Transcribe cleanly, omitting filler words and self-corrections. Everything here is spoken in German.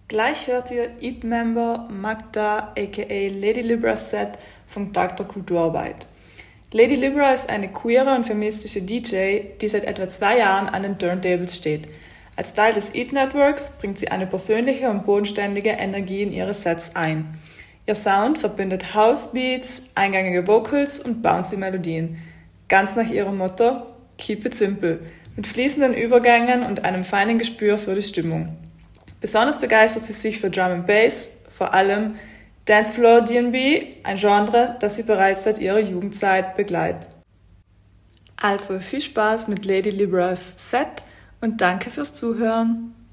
Gleich hört ihr EAT-Member Magda aka Lady Libras Set von Tag der Kulturarbeit. Lady Libra ist eine queere und feministische DJ, die seit etwa 2 Jahren an den Turntables steht. Als Teil des EAT-Networks bringt sie eine persönliche und bodenständige Energie in ihre Sets ein. Ihr Sound verbindet House-Beats, eingängige Vocals und bouncy Melodien. Ganz nach ihrem Motto Keep it simple, mit fließenden Übergängen und einem feinen Gespür für die Stimmung. Besonders begeistert sie sich für Drum and Bass, vor allem Dancefloor D&B, ein Genre, das sie bereits seit ihrer Jugendzeit begleitet. Also viel Spaß mit Lady Libras Set und danke fürs Zuhören.